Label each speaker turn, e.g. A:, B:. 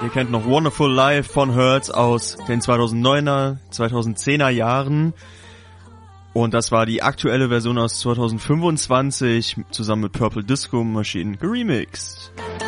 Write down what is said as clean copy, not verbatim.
A: Ihr kennt noch Wonderful Life von Hurts aus den 2009er, 2010er Jahren. Und das war die aktuelle Version aus 2025, zusammen mit Purple Disco Machine geremixed.